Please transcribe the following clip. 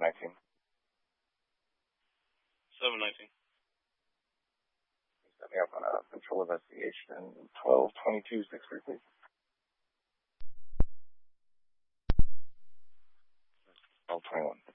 719. 719. Set me up on a control investigation. 122263, please. 1221.